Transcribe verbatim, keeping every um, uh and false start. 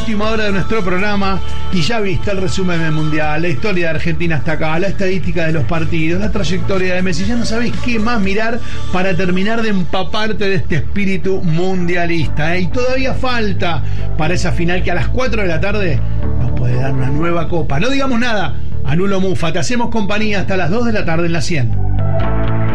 última hora de nuestro programa y ya viste el resumen del Mundial, la historia de Argentina hasta acá, la estadística de los partidos, la trayectoria de Messi. Ya no sabés qué más mirar para terminar de empaparte de este espíritu mundialista, ¿eh? Y todavía falta para esa final que a las cuatro de la tarde nos puede dar una nueva copa. No digamos nada, Anulo Mufa, te hacemos compañía hasta las dos de la tarde en la cien.